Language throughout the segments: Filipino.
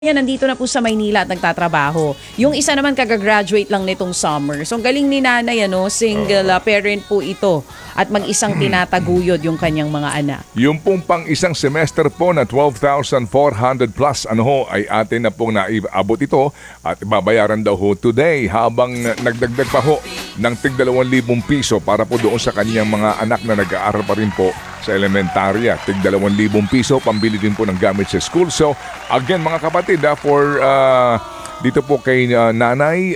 Yan, nandito na po sa Maynila at nagtatrabaho. Yung isa naman kagagraduate lang nitong summer. So, ang galing ni nanay, single parent po ito. At mag-isang tinataguyod yung kanyang mga anak. Yung pong pang isang semester po na 12,400 plus ay atin na pong naiabot ito at babayaran daw ho today habang nagdagdag pa ho ng tig 2,000 piso para po doon sa kanyang mga anak na nag-aaral pa rin po sa elementarya. Tig 2,000 piso, pambili din po ng gamit sa school. So, again mga kapatid, for dito po kay nanay,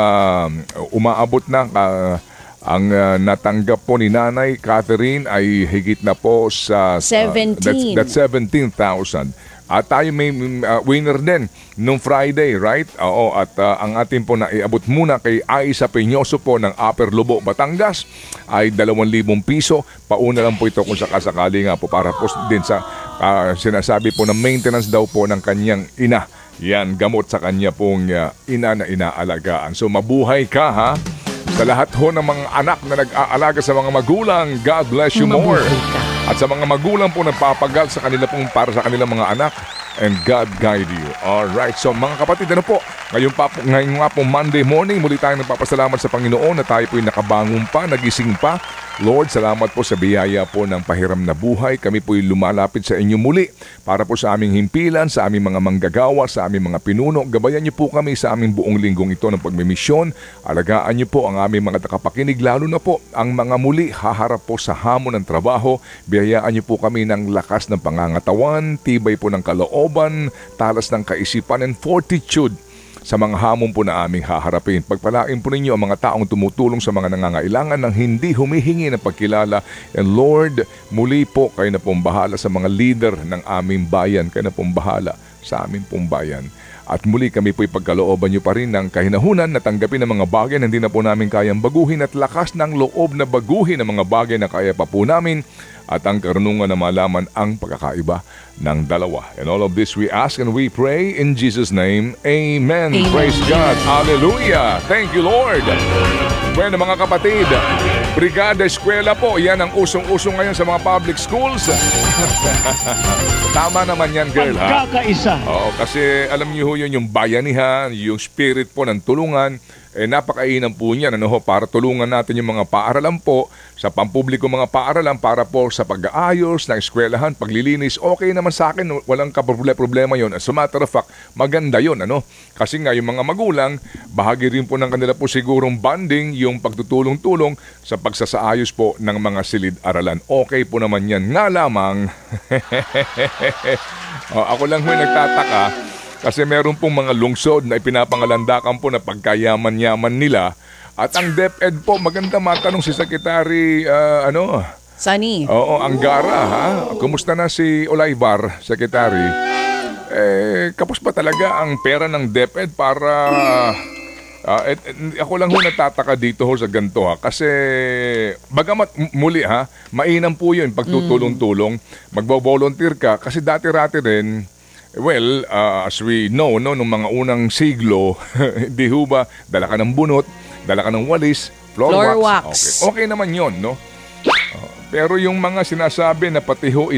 umaabot na ang natanggap po ni Nanay Catherine ay higit na po sa 17. That's 17,000. At tayo may winner din nung Friday, right? Oo, at ang atin po na iabot muna kay Aisa Peñoso po ng Upper Lobo, Batangas ay 2,000 piso. Pauna lang po ito kung sakasakali nga po para po din sa sinasabi po na maintenance daw po ng kanyang ina. Yan, gamot sa kanya pong ina na inaalagaan. So mabuhay ka ha! Sa lahat ho ng mga anak na nag-aalaga sa mga magulang, God bless you more. At sa mga magulang po nagpapagal sa kanila pong para sa kanilang mga anak, and God guide you. Alright, so mga kapatid, ngayon nga po Monday morning, muli tayong nagpapasalamat sa Panginoon na tayo po'y nakabangon pa, nagising pa. Lord, salamat po sa biyaya po ng pahiram na buhay. Kami po'y lumalapit sa inyo muli para po sa aming himpilan, sa aming mga manggagawa, sa aming mga pinuno. Gabayan niyo po kami sa aming buong linggong ito ng pagmimisyon. Alagaan niyo po ang aming mga takapakinig, lalo na po ang mga muli haharap po sa hamon ng trabaho. Biyayaan niyo po kami ng lakas ng pangangatawan, tibay po ng kalooban, talas ng kaisipan, and fortitude sa mga hamon po na aming haharapin. Pagpalain po ninyo ang mga taong tumutulong sa mga nangangailangan ng hindi humihingi ng pagkilala. And Lord, muli po kayo na pong bahala sa mga leader ng aming bayan. Kayo na pong bahala sa aming pong bayan. At muli kami po'y pagkalooban nyo pa rin ng kahinahunan na tanggapin ang mga bagay na hindi na po namin kayang baguhin at lakas ng loob na baguhin ang mga bagay na kaya pa po namin at ang karunungan na malaman ang pagkakaiba ng dalawa. And all of this we ask and we pray in Jesus' name. Amen. Amen. Praise God. Hallelujah. Thank you, Lord. Bueno mga kapatid, Brigada Eskwela po, yan ang usong-usong ngayon sa mga public schools. Tama naman yan, girl, ha? Pagkakaisa. Oo, kasi alam niyo ho yun, yung bayanihan, yung spirit po ng tulungan, napakainam po niyan, para tulungan natin yung mga paaralan po, sa pampubliko mga paaralan para po sa pag-aayos ng eskwelahan, paglilinis. Okay naman sa akin, walang problema yun. As a matter of fact, maganda yun, Kasi nga yung mga magulang, bahagi rin po ng kanila po sigurong bonding, yung pagtutulong-tulong sa pagsasaayos po ng mga silid-aralan. Okay po naman yan. Nga lamang, ako lang ho nagtataka, kasi meron pong mga lungsod na ipinapangalandakan po na pagkayaman-yaman nila. At ang DepEd po, maganda matanong si Secretary, Sunny. Oo, Angara, ha? Kumusta na si Olaybar, Secretary? Kapos ba talaga ang pera ng DepEd para... ako lang ho natataka dito ho sa ganito, ha? Kasi, bagamat muli, ha? Mainam po yun, pagtutulong-tulong. Magbo-volunteer ka. Kasi dati-rati rin, well, as we know, nung mga unang siglo, di ho ba, dala ka ng bunot, dala ka ng walis, floor wax. Okay naman yon, no? Pero yung mga sinasabi na pati ho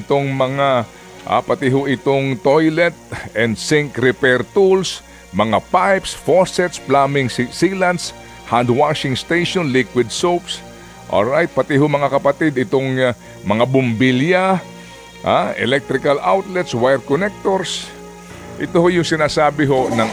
itong toilet and sink repair tools, mga pipes, faucets, plumbing sealants, hand washing station, liquid soaps, alright, pati ho mga kapatid, itong mga bumbilya, electrical outlets, wire connectors. Ito ho yung sinasabi ho ng...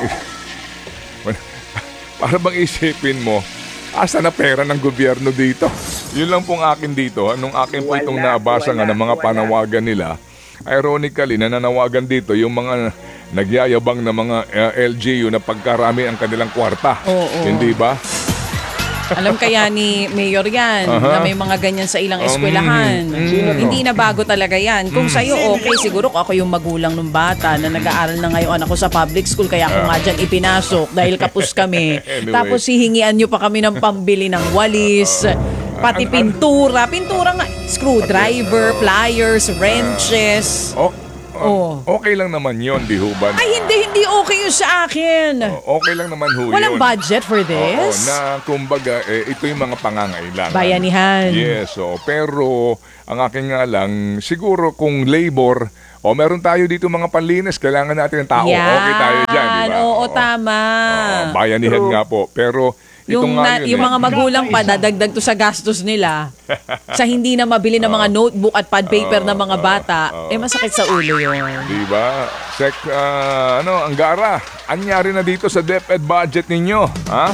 Para bang isipin mo, asa na pera ng gobyerno dito? Yun lang pong akin dito. Nung akin po itong nabasa nga ng mga panawagan nila, ironically, nananawagan dito yung mga nagyayabang na mga LGU na pagkarami ang kanilang kwarta. Oo. Hindi ba? Alam kaya ni Mayor yan, na may mga ganyan sa ilang eskwelahan. Hindi na bago talaga yan. Kung sa'yo okay, siguro ako yung magulang ng bata na nag-aaral na ngayon anak ko sa public school, kaya ako nga dyan ipinasok dahil kapos kami. Anyway. Tapos hihingian nyo pa kami ng pambili ng walis, pati pintura. Pintura nga, screwdriver, pliers, wrenches. Okay lang naman yun, di ho ba? Ay, hindi okay yun sa akin. Okay lang naman ho yun. Walang budget for this? Na kumbaga, ito yung mga pangangailangan. Bayanihan. Yes, pero ang akin nga lang, siguro kung labor, O meron tayo dito mga panlinis, kailangan natin ng tao. Yan. Okay tayo dyan, di ba? Oo, tama. Bayanihan nga po. Pero itong nga yun, Yung mga magulang pa, dadagdag to sa gastos nila. Sa hindi na mabili ng mga notebook at pad paper ng mga bata, masakit sa ulo yun. Di ba? Anggara, anyari na dito sa DepEd budget ninyo? Ha?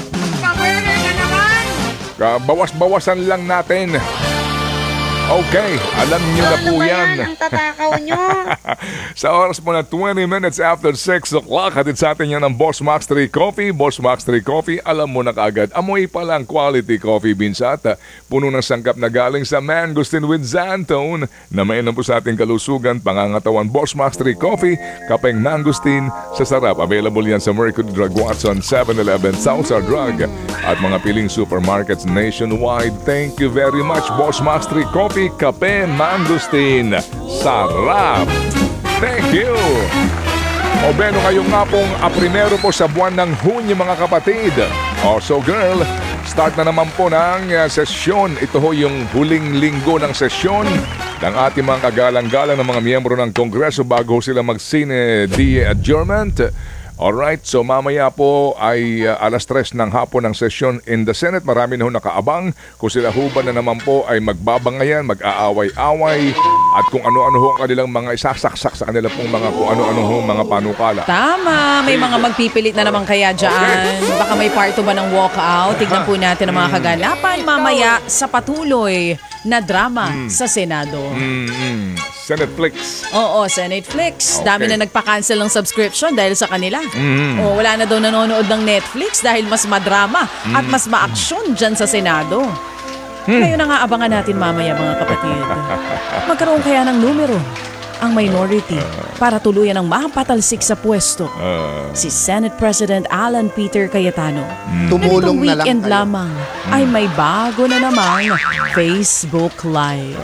Bawas-bawasan lang natin. Okay, alam niyo na po yan. Ang tatakaw nyo. Sa oras po na 20 minutes after 6 o'clock, hatid sa atin yan ng Boss Max 3 Coffee. Boss Max 3 Coffee, alam mo na kaagad. Amoy pa lang quality coffee beans at puno ng sangkap na galing sa Mangosteen with Xantone na mainam po sa ating kalusugan, pangangatawan. Boss Max 3 Coffee, kapeng Mangosteen sa sarap. Available yan sa Mercury Drug Watson, 7-Eleven, Southstar Drug at mga piling supermarkets nationwide. Thank you very much, Boss Max 3 Coffee. Kape Mangosteen. Sarap! Thank you! O beno kayo nga pong primero po sa buwan ng Hunyo mga kapatid. So girl, start na naman po ng sesyon. Ito ho yung huling linggo ng sesyon ng ating mga kagalang-galang ng mga miyembro ng Kongreso bago sila mag-sine die adjournment. Alright, so mamaya po ay alas 3 ng hapon ng sesyon in the Senate. Marami na ho nakaabang. Kung sila ho ba na naman po ay magbabangayan, mag-aaway-away, at kung ano-ano ho ang kanilang mga isasaksak sa kanila pong mga kung ano-ano ho mga panukala. Tama, may mga magpipilit na naman kaya dyan. Baka may part 2 ba ng walkout? Tignan po natin ang mga kagalapan mamaya sa patuloy na drama sa Senado. Senate Flix. Oo, Senate Flix. Okay. Dami na nagpa-cancel ng subscription dahil sa kanila. Wala na daw nanonood ng Netflix dahil mas madrama at mas ma-aksyon dyan sa Senado. Ngayon na nga abangan natin mamaya mga kapatid. Magkaroon kaya ng numero ang minority para tuluyan ng mapatalsik sa pwesto si Senate President Alan Peter Cayetano. Tumulong na lang weekend kayo. lamang ay may bago na namang Facebook Live.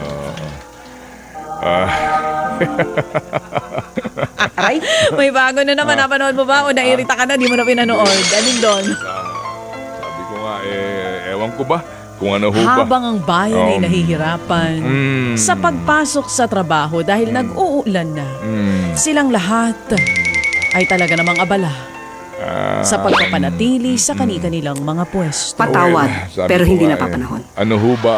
Aray, may bago na naman. Napanood mo ba? O nairita ka na, di mo na pinanood. Alin doon? Sabi ko nga, ewan ko ba kung ano ho ba. Habang ang bayan ay nahihirapan sa pagpasok sa trabaho dahil nag-uulan na, silang lahat ay talaga namang abala sa pagpapanatili sa kani-kanilang mga pwesto. Patawad, Sabi pero ko hindi nga, na papanahon. Ano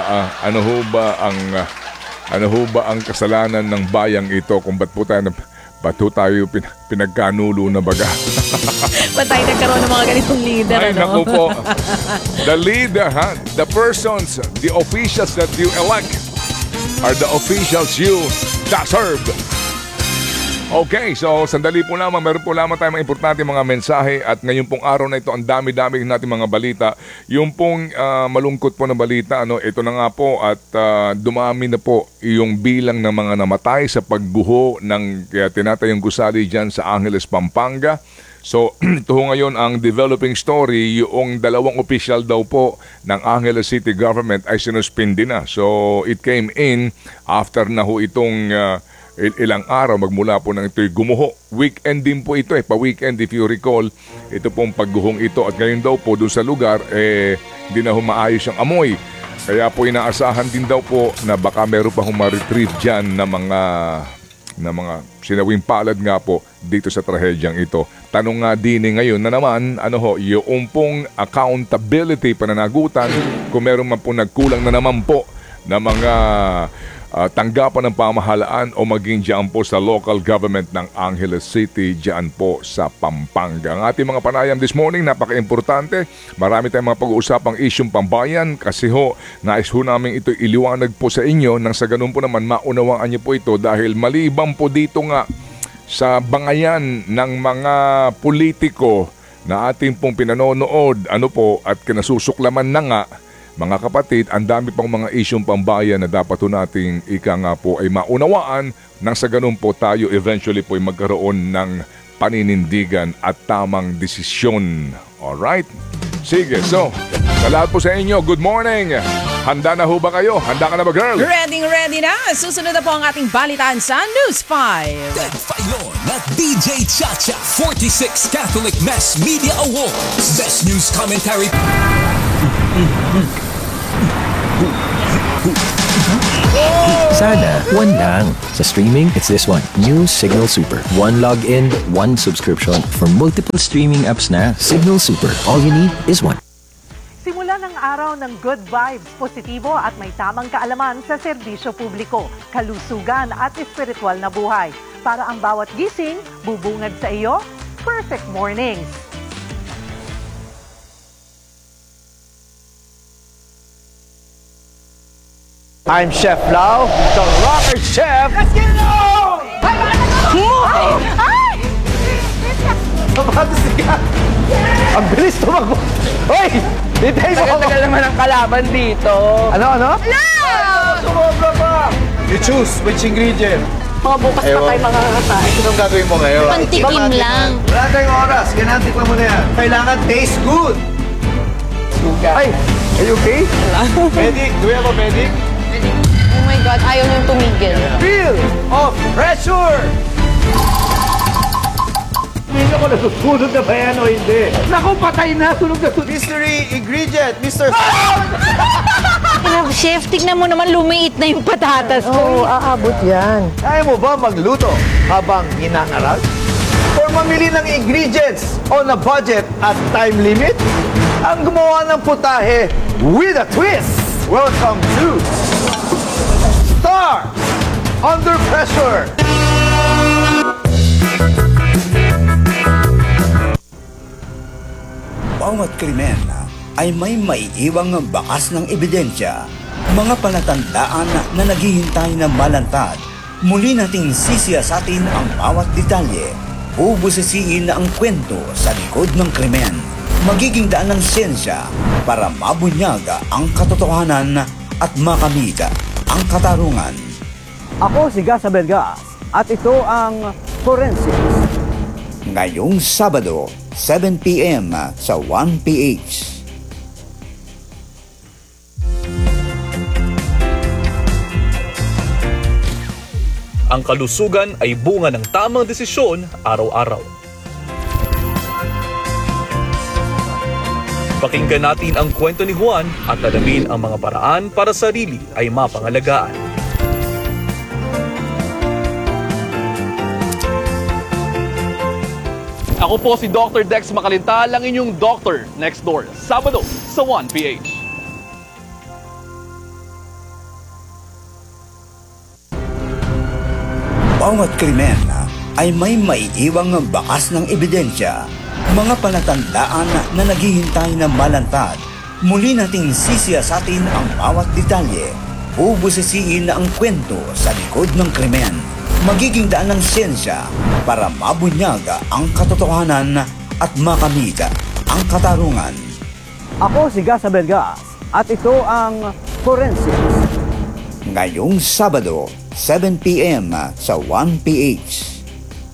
ho ba ang kasalanan ng bayang ito kung ba't po tayo pinagkanulo na baga? Patay nagkaroon ng mga ganitong leader, Ay, ano? naku po. The leader, the persons, the officials that you elect are the officials you deserve. Okay, so sandali po lamang, meron po lamang tayong mga importante mga mensahe at ngayon pong araw na ito, ang dami-dami natin mga balita. Yung pong malungkot po na balita, ito na nga po at dumami na po yung bilang ng mga namatay sa pagguho ng tinatayong gusali dyan sa Angeles, Pampanga. So, ito ngayon ang developing story, yung dalawang opisyal daw po ng Angeles City Government ay sinuspindi na. So, it came in after na ho itong ilang araw magmula po nang ito'y gumuho. Weekend din po ito pa-weekend if you recall. Ito pong pagguhong ito at ngayon daw po doon sa lugar hindi na humaayos ang amoy. Kaya po inaasahan din daw po na baka meron pa ma-retrieve dyan na mga sinawing palad nga po dito sa trahedyang ito. Tanong nga din ngayon na naman, yung pong accountability pananagutan kung meron man po nagkulang na naman po na mga tanggapan ng pamahalaan o maging diyan po sa local government ng Angeles City, diyan po sa Pampanga. Ang ating mga panayam this morning, napaka-importante. Marami tayong mga pag-uusapang isyong pambayan kasi nais namin ito iliwanag po sa inyo nang sa ganun po naman maunawaan niyo po ito dahil maliban po dito nga sa bangayan ng mga politiko na ating pong pinanonood at kinasusuklaman na nga. Mga kapatid, ang dami pang mga isyong pambayan na dapat nating ay maunawaan nang sa ganun po tayo eventually po ay magkaroon ng paninindigan at tamang desisyon. Alright? Sige, so, sa lahat po sa inyo, good morning! Handa na ho ba kayo? Handa ka na ba, girl? Ready na! Susunod na po ang ating balitaan sa News 5. Ted Filon at DJ Chacha 46 Catholic Mass Media Awards. Best News Commentary. Sana, one lang. Sa streaming, it's this one. New Signal Super. One login, one subscription. For multiple streaming apps na, Signal Super. All you need is one. Simula ng araw ng good vibes, positibo at may tamang kaalaman sa serbisyo publiko, kalusugan at espiritual na buhay. Para ang bawat gising, bubungad sa iyo, perfect mornings. I'm Chef Lau, the rocker chef. Let's get it on! Ay! Siya. Ang bilis tumago. Hoy! Ditayin mo ako. Tagal naman ang kalaban dito. Ano? No! Sumobra pa! You choose which ingredient. Mga bukas pa tayo mga kakatayin. Anong gagawin mo ngayon? Pantikim lang. Wala tayong oras. Kinatikman mo na yan. Kailangan taste good. Ay! Are you okay? Medic? Do we have a medic? Oh my God, ayaw niyong tumigil. Feel of pressure! Hindi ako nasusunod na ba yan o hindi? Naku, patay na! Sunog na sunog! Mystery ingredient, Mr. Chef, tignan mo naman lumiit na yung patatas ko. aabot yan. Kaya mo ba magluto habang hinangarag? Or mamili ng ingredients on a budget at time limit? Ang gumawa ng putahe with a twist! Welcome to Star Under Pressure! Bawat krimen ay may maiiwang bakas ng ebidensya, mga palatandaan na naghihintay na malantad. Muli nating sisiyasatin ang bawat detalye, bubusisiin ang kwento sa likod ng krimen. Magiging daan ng siyensya para mabunyag ang katotohanan at makamit ang katarungan. Ako si Gas Abelgas at ito ang Forensics. Ngayong Sabado, 7 p.m. sa 1PH. Ang kalusugan ay bunga ng tamang desisyon araw-araw. Pakinggan natin ang kwento ni Juan at alamin ang mga paraan para sarili ay mapangalagaan. Ako po si Dr. Dex Makalintal, ang inyong doctor next door, Sabado sa 1PH. Bawat krimen ay may maiiwang bakas ng ebidensya, mga palatandaan na naghihintay na malantad. Muli nating sisiyasatin ang bawat detalye, bubusisiin ang kwento sa likod ng krimen. Magiging daan ng siyensya para mabunyag ang katotohanan at makamit ang katarungan. Ako si Gas Abelgas at ito ang Forensics. Ngayong Sabado, 7 p.m. sa 1PH.